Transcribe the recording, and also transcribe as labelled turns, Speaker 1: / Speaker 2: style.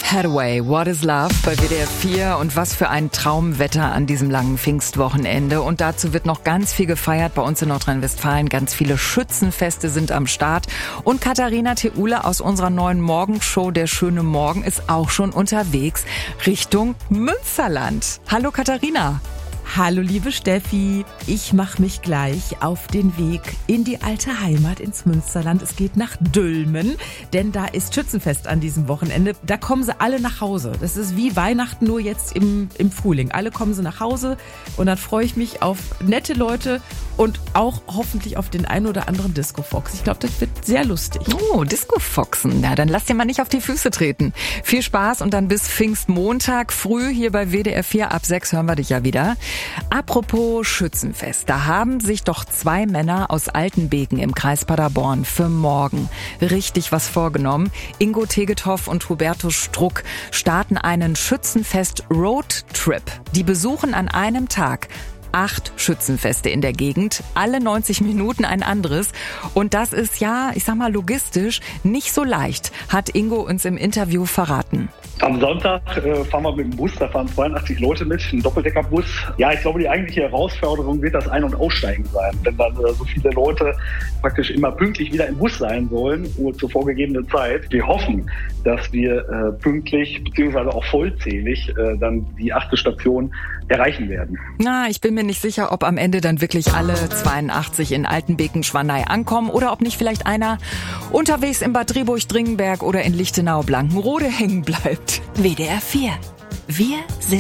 Speaker 1: Hathaway, What is Love bei WDR 4 und was für ein Traumwetter an diesem langen Pfingstwochenende. Und dazu wird noch ganz viel gefeiert bei uns in Nordrhein-Westfalen. Ganz viele Schützenfeste sind am Start. Und Katharina Theule aus unserer neuen Morgenshow Der schöne Morgen ist auch schon unterwegs Richtung Münsterland. Hallo Katharina.
Speaker 2: Hallo liebe Steffi, ich mache mich gleich auf den Weg in die alte Heimat ins Münsterland. Es geht nach Dülmen, denn da ist Schützenfest an diesem Wochenende. Da kommen sie alle nach Hause. Das ist wie Weihnachten, nur jetzt im Frühling. Alle kommen sie nach Hause und dann freue ich mich auf nette Leute und auch hoffentlich auf den einen oder anderen Disco-Fox. Ich glaube, das wird sehr lustig.
Speaker 1: Oh, Disco-Foxen. Na, dann lass dir mal nicht auf die Füße treten. Viel Spaß und dann bis Pfingstmontag früh hier bei WDR 4 ab 6 hören wir dich ja wieder. Apropos Schützenfest, da haben sich doch 2 Männer aus Altenbeken im Kreis Paderborn für morgen richtig was vorgenommen. Ingo Tegethoff und Hubertus Struck starten einen Schützenfest-Roadtrip. Die besuchen an einem Tag 8 Schützenfeste in der Gegend, alle 90 Minuten ein anderes. Und das ist ja, ich sag mal logistisch, nicht so leicht, hat Ingo uns im Interview verraten.
Speaker 3: Am Sonntag fahren wir mit dem Bus, da fahren 82 Leute mit, ein Doppeldeckerbus. Ja, ich glaube, die eigentliche Herausforderung wird das Ein- und Aussteigen sein. Wenn dann so viele Leute praktisch immer pünktlich wieder im Bus sein sollen, zur vorgegebenen Zeit. Wir hoffen, dass wir pünktlich bzw. auch vollzählig dann die 8. Station erreichen werden.
Speaker 1: Na, ich bin mir nicht sicher, ob am Ende dann wirklich alle 82 in Altenbeken-Schwanei ankommen oder ob nicht vielleicht einer unterwegs in Bad Driburg-Dringenberg oder in Lichtenau-Blankenrode hängen bleibt.
Speaker 4: WDR 4. Wir sind